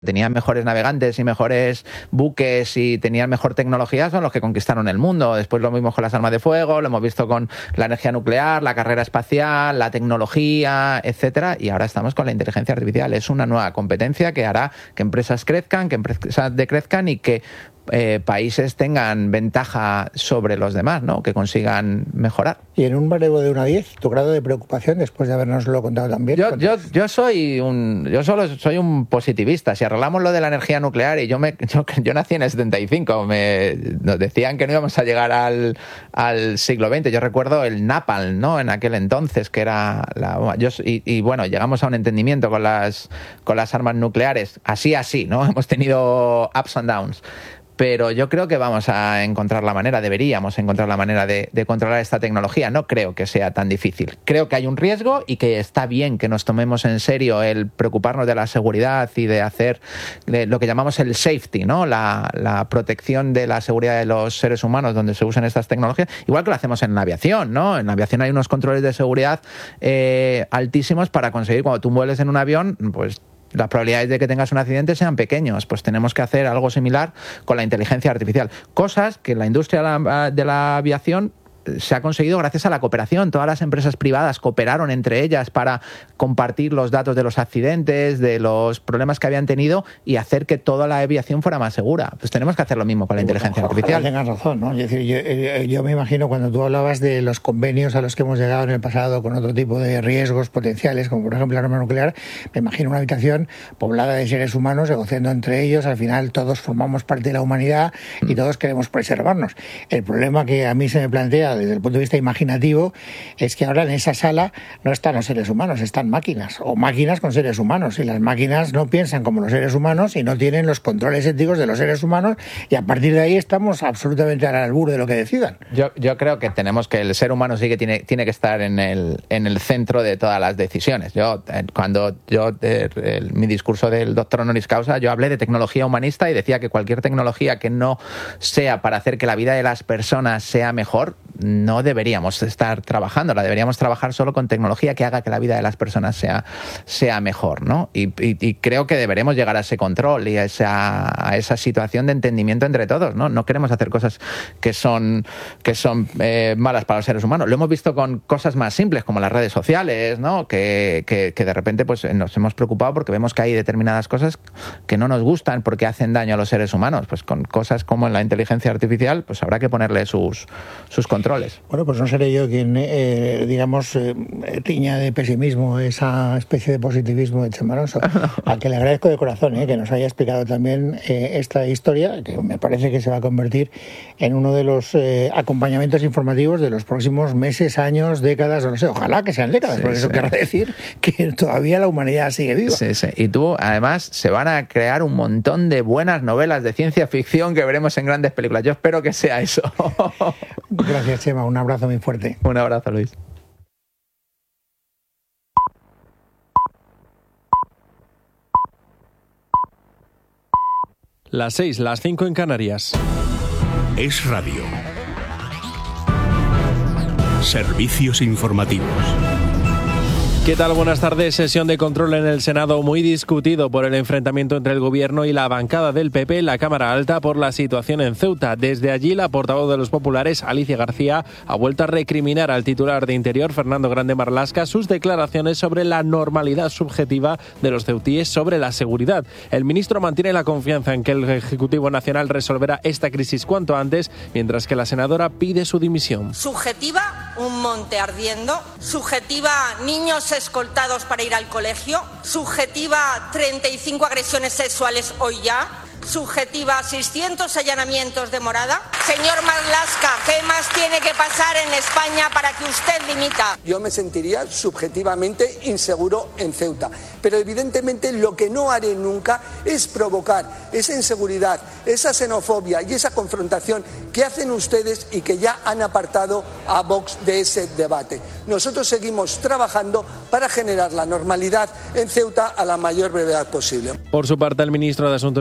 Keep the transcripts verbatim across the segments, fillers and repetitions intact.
tenían mejores navegantes y mejores buques y tenían mejor tecnología son los que conquistaron el mundo. Después lo mismo con las armas de fuego, lo hemos visto con la energía nuclear, la carrera espacial, la tecnología, etcétera. Y ahora estamos con la inteligencia artificial. Es una nueva competencia que hará que empresas crezcan, que empresas decrezcan y que Eh, países tengan ventaja sobre los demás, ¿no? Que consigan mejorar. Y en un baremo de uno a diez, tu grado de preocupación después de habernoslo contado también. Yo, yo, yo soy un, yo solo soy un positivista. Si arreglamos lo de la energía nuclear, y yo me, yo, yo nací en el setenta y cinco, me, nos decían que no íbamos a llegar al, al siglo veinte. Yo recuerdo el Napalm, ¿no? En aquel entonces, que era la, yo, y, y bueno, llegamos a un entendimiento con las, con las armas nucleares, así así, ¿no? Hemos tenido ups and downs. Pero yo creo que vamos a encontrar la manera, deberíamos encontrar la manera de, de controlar esta tecnología. No creo que sea tan difícil. Creo que hay un riesgo y que está bien que nos tomemos en serio el preocuparnos de la seguridad y de hacer de lo que llamamos el safety, ¿no? La, la protección de la seguridad de los seres humanos donde se usan estas tecnologías. Igual que lo hacemos en la aviación, ¿no? En la aviación hay unos controles de seguridad eh, altísimos para conseguir, cuando tú vueles en un avión, pues las probabilidades de que tengas un accidente sean pequeños. Pues tenemos que hacer algo similar con la inteligencia artificial. Cosas que la industria de la, de la aviación se ha conseguido gracias a la cooperación. Todas las empresas privadas cooperaron entre ellas para compartir los datos de los accidentes, de los problemas que habían tenido y hacer que toda la aviación fuera más segura. Pues tenemos que hacer lo mismo con la inteligencia Ojalá artificial. Tengas razón, ¿no? Es decir, yo, yo me imagino cuando tú hablabas de los convenios a los que hemos llegado en el pasado con otro tipo de riesgos potenciales, como por ejemplo la arma nuclear, me imagino una habitación poblada de seres humanos negociando entre ellos. Al final todos formamos parte de la humanidad y todos queremos preservarnos. El problema que a mí se me plantea desde el punto de vista imaginativo es que ahora en esa sala no están los seres humanos, están máquinas o máquinas con seres humanos, y las máquinas no piensan como los seres humanos y no tienen los controles éticos de los seres humanos, y a partir de ahí estamos absolutamente al albur de lo que decidan. Yo, yo creo que tenemos que el ser humano sí que tiene, tiene que estar en el, en el centro de todas las decisiones. Yo cuando yo eh, el, mi discurso del doctor honoris causa, yo hablé de tecnología humanista y decía que cualquier tecnología que no sea para hacer que la vida de las personas sea mejor, no deberíamos estar trabajando, la deberíamos trabajar solo con tecnología que haga que la vida de las personas sea, sea mejor, ¿no? Y, y, y creo que deberemos llegar a ese control y a esa, a esa situación de entendimiento entre todos, ¿no? No queremos hacer cosas que son, que son eh, malas para los seres humanos. Lo hemos visto con cosas más simples como las redes sociales, ¿no? Que, que, que de repente pues, nos hemos preocupado porque vemos que hay determinadas cosas que no nos gustan porque hacen daño a los seres humanos. Pues con cosas como en la inteligencia artificial, pues habrá que ponerle sus, sus controles. Bueno, pues no seré yo quien, eh, digamos, eh, tiña de pesimismo esa especie de positivismo de Chemaroso, al que le agradezco de corazón eh, que nos haya explicado también eh, esta historia, que me parece que se va a convertir en uno de los eh, acompañamientos informativos de los próximos meses, años, décadas, no sé, ojalá que sean décadas, sí, porque sí. Eso quiere decir que todavía la humanidad sigue viva. Sí, sí. Y tú, además, se van a crear un montón de buenas novelas de ciencia ficción que veremos en grandes películas. Yo espero que sea eso. Gracias, Chema. Un abrazo muy fuerte. Un abrazo, Luis. Las seis, las cinco en Canarias. Es Radio. Servicios informativos. ¿Qué tal? Buenas tardes. Sesión de control en el Senado muy discutido por el enfrentamiento entre el Gobierno y la bancada del P P en la Cámara Alta por la situación en Ceuta. Desde allí, la portavoz de los populares, Alicia García, ha vuelto a recriminar al titular de Interior, Fernando Grande Marlaska, sus declaraciones sobre la normalidad subjetiva de los ceutíes sobre la seguridad. El ministro mantiene la confianza en que el Ejecutivo Nacional resolverá esta crisis cuanto antes, mientras que la senadora pide su dimisión. Subjetiva, un monte ardiendo. Subjetiva, niños escoltados para ir al colegio. Subjetiva, treinta y cinco agresiones sexuales hoy ya. Subjetiva, seiscientos allanamientos de morada. Señor Marlaska, ¿qué más tiene que pasar en España para que usted dimita? Yo me sentiría subjetivamente inseguro en Ceuta, pero evidentemente lo que no haré nunca es provocar esa inseguridad, esa xenofobia y esa confrontación que hacen ustedes y que ya han apartado a Vox de ese debate. Nosotros seguimos trabajando para generar la normalidad en Ceuta a la mayor brevedad posible. Por su parte, el ministro de Asuntos Exteriores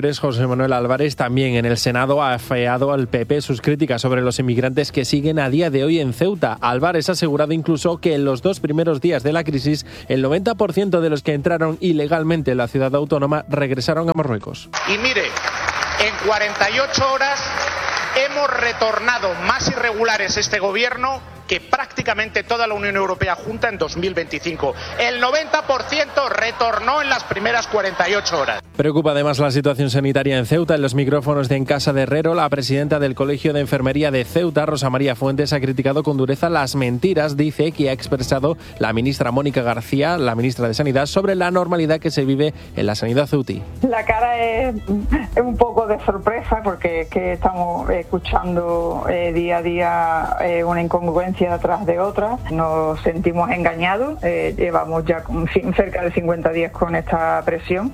Exteriores, José Manuel Álvarez, también en el Senado ha afeado al P P sus críticas sobre los inmigrantes que siguen a día de hoy en Ceuta. Álvarez ha asegurado incluso que en los dos primeros días de la crisis, el noventa por ciento de los que entraron ilegalmente en la ciudad autónoma regresaron a Marruecos. Y mire, en cuarenta y ocho horas hemos retornado más irregulares este gobierno que prácticamente toda la Unión Europea junta en dos mil veinticinco. El noventa por ciento retornó en las primeras cuarenta y ocho horas. Preocupa además la situación sanitaria en Ceuta. En los micrófonos de En Casa de Herrero, la presidenta del Colegio de Enfermería de Ceuta, Rosa María Fuentes, ha criticado con dureza las mentiras, dice, que ha expresado la ministra Mónica García, la ministra de Sanidad, sobre la normalidad que se vive en la sanidad ceutí. La cara es, es un poco de sorpresa porque es que estamos escuchando eh, día a día eh, una incongruencia atrás de otra. Nos sentimos engañados, eh, llevamos ya cerca de cincuenta días con esta presión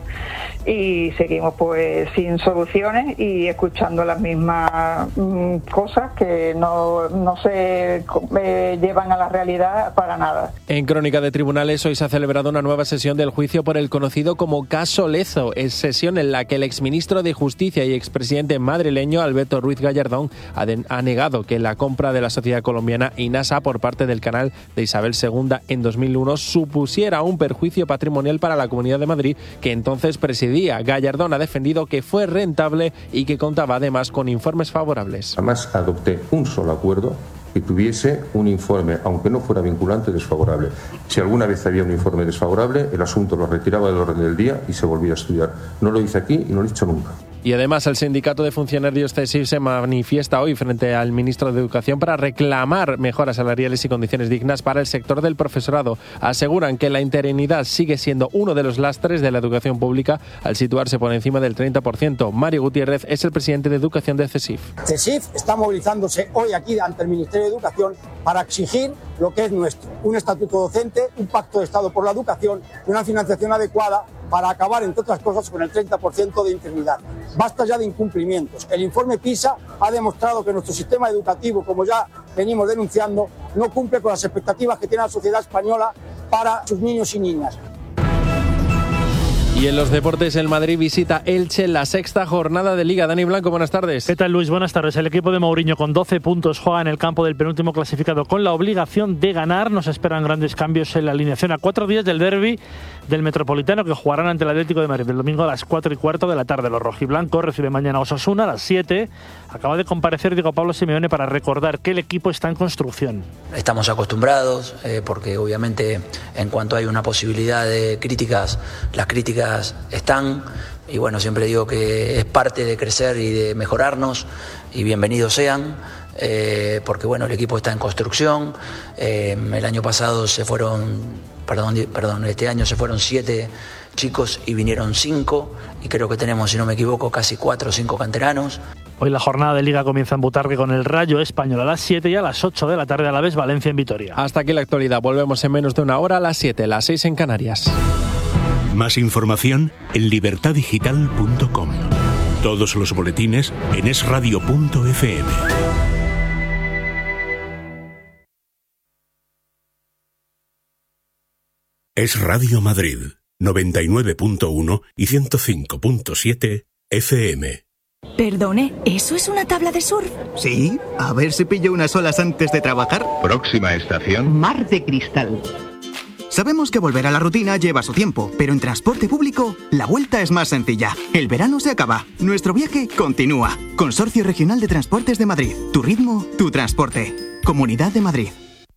y seguimos pues sin soluciones y escuchando las mismas mm, cosas que no, no se eh, llevan a la realidad para nada. En Crónica de Tribunales, hoy se ha celebrado una nueva sesión del juicio por el conocido como caso Lezo. Es sesión en la que el exministro de Justicia y expresidente madrileño Alberto Ruiz Gallardón ha, de, ha negado que la compra de la sociedad colombiana INASA por parte del canal de Isabel segunda en dos mil uno supusiera un perjuicio patrimonial para la Comunidad de Madrid, que entonces presidía. Gallardón ha defendido que fue rentable y que contaba además con informes favorables. Además adopté un solo acuerdo que tuviese un informe, aunque no fuera vinculante, desfavorable. Si alguna vez había un informe desfavorable, el asunto lo retiraba del orden del día y se volvía a estudiar. No lo hice aquí y no lo he hecho nunca. Y además el sindicato de funcionarios CESIF se manifiesta hoy frente al ministro de Educación para reclamar mejoras salariales y condiciones dignas para el sector del profesorado. Aseguran que la interinidad sigue siendo uno de los lastres de la educación pública al situarse por encima del treinta por ciento. Mario Gutiérrez es el presidente de Educación de CESIF. CESIF está movilizándose hoy aquí ante el Ministerio de Educación para exigir lo que es nuestro, un estatuto docente, un pacto de Estado por la educación y una financiación adecuada para acabar, entre otras cosas, con el treinta por ciento de interinidad. Basta ya de incumplimientos. El informe PISA ha demostrado que nuestro sistema educativo, como ya venimos denunciando, no cumple con las expectativas que tiene la sociedad española para sus niños y niñas. Y en los deportes, el Madrid visita Elche en la sexta jornada de Liga. Dani Blanco, buenas tardes. ¿Qué tal, Luis? Buenas tardes. El equipo de Mourinho con doce puntos juega en el campo del penúltimo clasificado con la obligación de ganar. Nos esperan grandes cambios en la alineación a cuatro días del derbi del Metropolitano, que jugarán ante el Atlético de Madrid el domingo a las cuatro y cuarto de la tarde. Los rojiblancos reciben mañana a Osasuna a las siete. Acaba de comparecer Diego Pablo Simeone para recordar que el equipo está en construcción. Estamos acostumbrados, eh, porque obviamente en cuanto hay una posibilidad de críticas, las críticas están, y bueno, siempre digo que es parte de crecer y de mejorarnos, y bienvenidos sean, eh, porque bueno, el equipo está en construcción. Eh, el año pasado se fueron... Perdón, perdón, este año se fueron siete chicos y vinieron cinco, y creo que tenemos, si no me equivoco, casi cuatro o cinco canteranos. Hoy la jornada de Liga comienza en Butarque con el Rayo Español a las siete y a las ocho de la tarde a la vez Valencia en Vitoria. Hasta aquí la actualidad. Volvemos en menos de una hora a las siete, las seis en Canarias. Más información en libertad digital punto com. Todos los boletines en es radio punto efe eme. Es Radio Madrid, noventa y nueve punto uno y ciento cinco punto siete efe eme. Perdone, ¿eso es una tabla de surf? Sí, a ver si pillo unas olas antes de trabajar. Próxima estación. Mar de Cristal. Sabemos que volver a la rutina lleva su tiempo, pero en transporte público la vuelta es más sencilla. El verano se acaba, nuestro viaje continúa. Consorcio Regional de Transportes de Madrid. Tu ritmo, tu transporte. Comunidad de Madrid.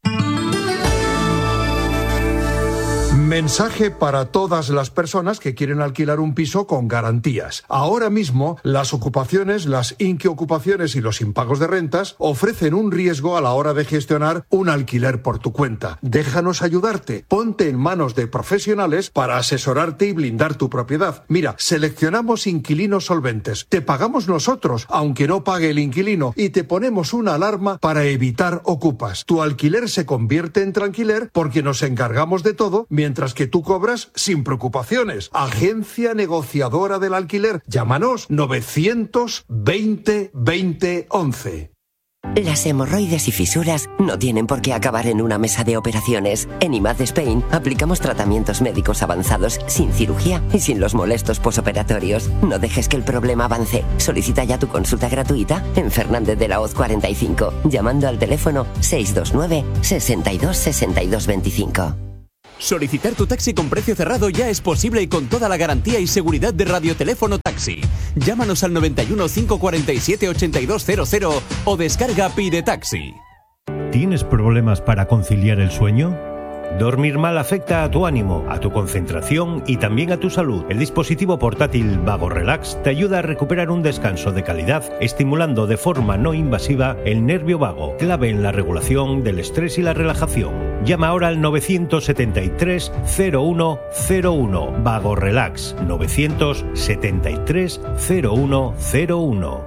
Mensaje para todas las personas que quieren alquilar un piso con garantías. Ahora mismo, las ocupaciones, las inquiocupaciones y los impagos de rentas ofrecen un riesgo a la hora de gestionar un alquiler por tu cuenta. Déjanos ayudarte. Ponte en manos de profesionales para asesorarte y blindar tu propiedad. Mira, seleccionamos inquilinos solventes. Te pagamos nosotros, aunque no pague el inquilino, y te ponemos una alarma para evitar ocupas. Tu alquiler se convierte en tranquiler porque nos encargamos de todo, mientras que tú cobras sin preocupaciones. Agencia negociadora del alquiler. Llámanos novecientos veinte veinte once. Las hemorroides y fisuras no tienen por qué acabar en una mesa de operaciones. En I M A D Spain aplicamos tratamientos médicos avanzados sin cirugía y sin los molestos posoperatorios. No dejes que el problema avance. Solicita ya tu consulta gratuita en Fernández de la Hoz cuarenta y cinco, llamando al teléfono seis dos nueve, sesenta y dos, sesenta y dos veinticinco. Solicitar tu taxi con precio cerrado ya es posible y con toda la garantía y seguridad de Radioteléfono Taxi. Llámanos al noventa y uno, cinco cuarenta y siete, ochenta y dos cero cero o descarga Pide Taxi. ¿Tienes problemas para conciliar el sueño? Dormir mal afecta a tu ánimo, a tu concentración y también a tu salud. El dispositivo portátil Vago Relax te ayuda a recuperar un descanso de calidad, estimulando de forma no invasiva el nervio vago, clave en la regulación del estrés y la relajación. Llama ahora al nueve siete tres, cero uno cero uno. Vago Relax, nueve siete tres, cero uno cero uno.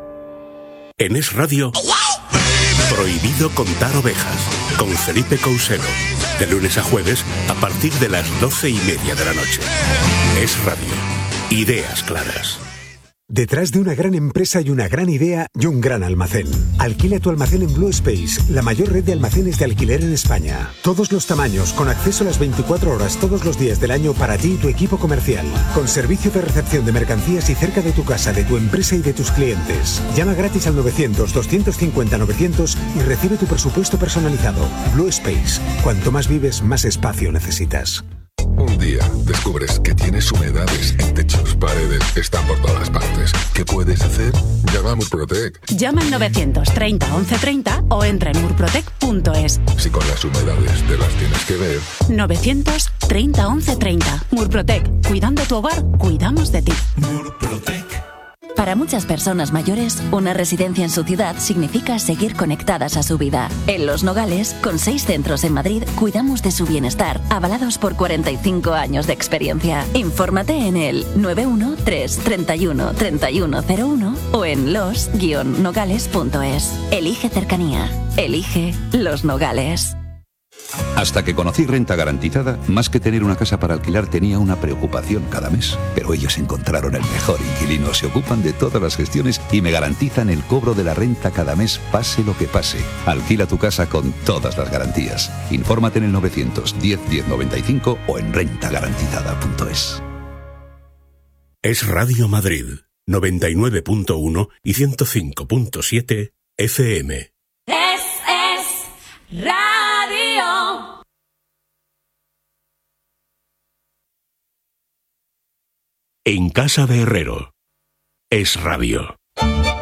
En Es Radio, prohibido contar ovejas, con Felipe Couselo. De lunes a jueves, a partir de las doce y media de la noche. Es Radio. Ideas claras. Detrás de una gran empresa y una gran idea y un gran almacén. Alquila tu almacén en Blue Space, la mayor red de almacenes de alquiler en España. Todos los tamaños, con acceso a las veinticuatro horas todos los días del año para ti y tu equipo comercial. Con servicio de recepción de mercancías y cerca de tu casa, de tu empresa y de tus clientes. Llama gratis al novecientos, doscientos cincuenta, novecientos y recibe tu presupuesto personalizado. Blue Space. Cuanto más vives, más espacio necesitas. Un día descubres que tienes humedades en techos, paredes, están por todas partes. ¿Qué puedes hacer? Llama a Murprotec. Llama al novecientos treinta, once treinta o entra en murprotec punto es. Si con las humedades te las tienes que ver. novecientos treinta, once treinta. Murprotec. Cuidando tu hogar, cuidamos de ti. Murprotec. Para muchas personas mayores, una residencia en su ciudad significa seguir conectadas a su vida. En Los Nogales, con seis centros en Madrid, cuidamos de su bienestar, avalados por cuarenta y cinco años de experiencia. Infórmate en el nueve uno tres, treinta y uno, treinta y uno cero uno o en los guion nogales punto es. Elige cercanía. Elige Los Nogales. Hasta que conocí Renta Garantizada, más que tener una casa para alquilar tenía una preocupación cada mes. Pero ellos encontraron el mejor inquilino, se ocupan de todas las gestiones y me garantizan el cobro de la renta cada mes, pase lo que pase. Alquila tu casa con todas las garantías. Infórmate en el novecientos diez, diez noventa y cinco o en renta garantizada punto es. Es Radio Madrid, noventa y nueve punto uno y ciento cinco punto siete F M. Es, es Radio. En casa de Herrero. Es Radio.